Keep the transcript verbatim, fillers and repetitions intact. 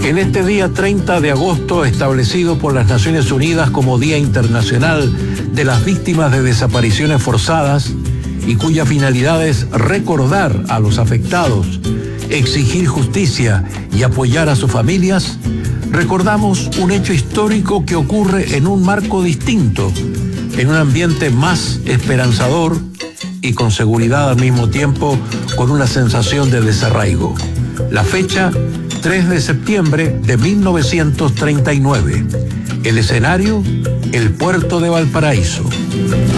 En este día treinta de agosto, establecido por las Naciones Unidas como Día Internacional de las Víctimas de Desapariciones Forzadas y cuya finalidad es recordar a los afectados, exigir justicia y apoyar a sus familias, recordamos un hecho histórico que ocurre en un marco distinto, en un ambiente más esperanzador y con seguridad al mismo tiempo, con una sensación de desarraigo. La fecha, tres de septiembre de mil novecientos treinta y nueve. El escenario, el puerto de Valparaíso.